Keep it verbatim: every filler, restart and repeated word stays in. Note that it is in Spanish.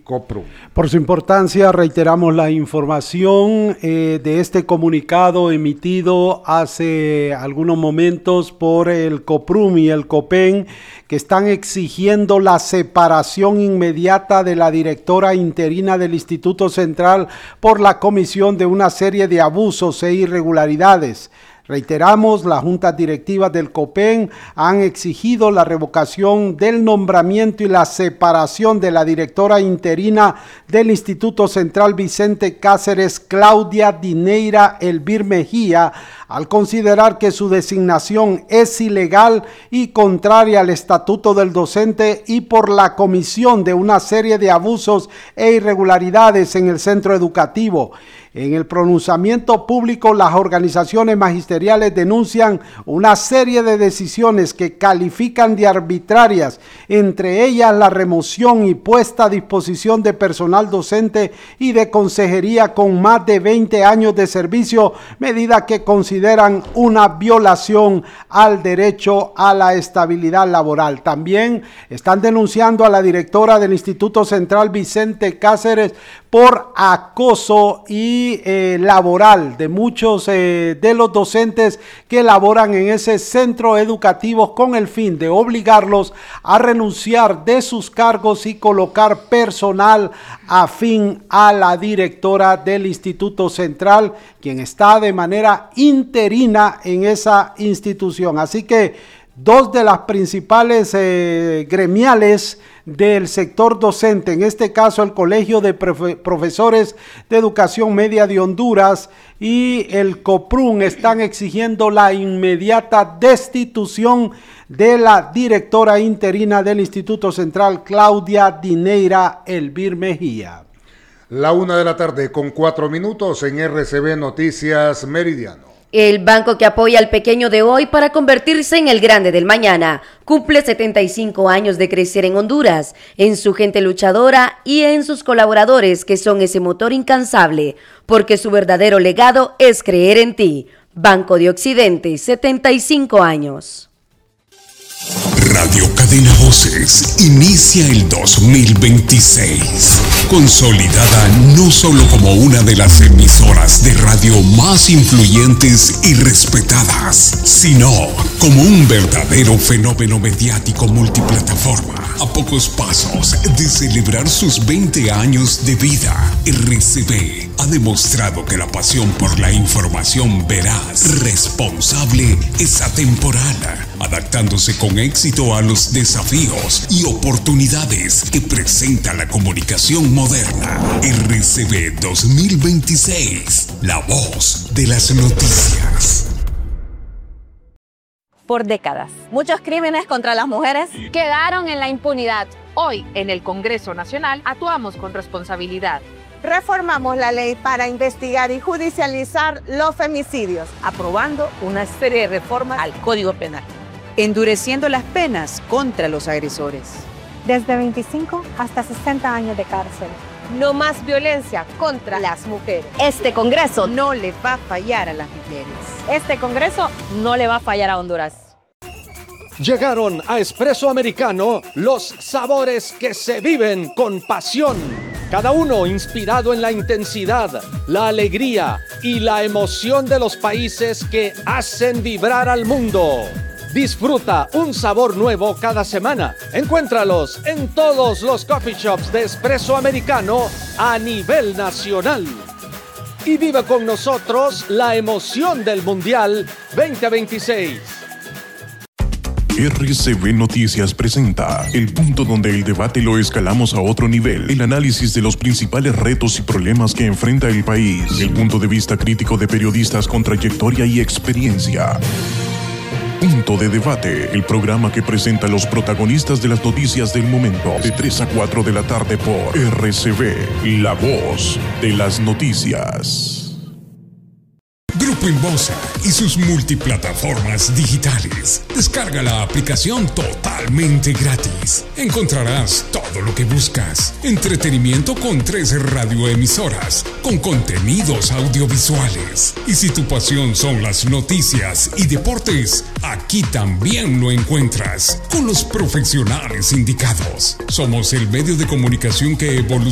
COPRUM. Por su importancia, reiteramos la información eh, de este comunicado emitido hace algunos momentos por el COPRUM y el COPEN, que están exigiendo la separación inmediata de la directora interina del Instituto Central por la comisión de una serie de abusos e irregularidades. Reiteramos, las juntas directivas del COPEN han exigido la revocación del nombramiento y la separación de la directora interina del Instituto Central Vicente Cáceres, Claudia Dineira Elvir Mejía, al considerar que su designación es ilegal y contraria al estatuto del docente y por la comisión de una serie de abusos e irregularidades en el centro educativo. En el pronunciamiento público, las organizaciones magisteriales denuncian una serie de decisiones que califican de arbitrarias, entre ellas la remoción y puesta a disposición de personal docente y de consejería con más de veinte años de servicio, medida que consideran una violación al derecho a la estabilidad laboral. También están denunciando a la directora del Instituto Central Vicente Cáceres por acoso y eh, laboral de muchos eh, de los docentes que laboran en ese centro educativo, con el fin de obligarlos a renunciar de sus cargos y colocar personal afín a la directora del Instituto Central, quien está de manera interina en esa institución. Así que dos de las principales eh, gremiales del sector docente, en este caso el Colegio de Profe- Profesores de Educación Media de Honduras y el COPRUM, están exigiendo la inmediata destitución de la directora interina del Instituto Central, Claudia Dineira Elvir Mejía. La una de la tarde con cuatro minutos en R C B Noticias Meridiano. El banco que apoya al pequeño de hoy para convertirse en el grande del mañana cumple setenta y cinco años de crecer en Honduras, en su gente luchadora y en sus colaboradores, que son ese motor incansable, porque su verdadero legado es creer en ti. Banco de Occidente, setenta y cinco años. Radio Cadena Voces inicia el dos mil veintiséis, consolidada no solo como una de las emisoras de radio más influyentes y respetadas, sino como un verdadero fenómeno mediático multiplataforma. A pocos pasos de celebrar sus veinte años de vida, R C B ha demostrado que la pasión por la información veraz, responsable, es atemporal, adaptándose con éxito a los desafíos y oportunidades que presenta la comunicación moderna. R C B dos mil veintiséis, la voz de las noticias. Por décadas, muchos crímenes contra las mujeres quedaron en la impunidad. Hoy, en el Congreso Nacional, actuamos con responsabilidad. Reformamos la ley para investigar y judicializar los femicidios, aprobando una serie de reformas al Código Penal, endureciendo las penas contra los agresores. Desde veinticinco hasta sesenta años de cárcel. No más violencia contra las mujeres. Este Congreso no le va a fallar a las mujeres. Este Congreso no le va a fallar a Honduras. Llegaron a Espresso Americano los sabores que se viven con pasión. Cada uno inspirado en la intensidad, la alegría y la emoción de los países que hacen vibrar al mundo. Disfruta un sabor nuevo cada semana. Encuéntralos en todos los coffee shops de Espresso Americano a nivel nacional. Y vive con nosotros la emoción del Mundial veinte veintiséis. R C B Noticias presenta el punto donde el debate lo escalamos a otro nivel, el análisis de los principales retos y problemas que enfrenta el país, el punto de vista crítico de periodistas con trayectoria y experiencia. Punto de Debate, el programa que presenta a los protagonistas de las noticias del momento, de tres a cuatro de la tarde por R C B, la voz de las noticias. Grupo Inbosa y sus multiplataformas digitales. Descarga la aplicación totalmente gratis. Encontrarás todo lo que buscas. Entretenimiento con tres radioemisoras, con contenidos audiovisuales. Y si tu pasión son las noticias y deportes, aquí también lo encuentras, con los profesionales indicados. Somos el medio de comunicación que evoluciona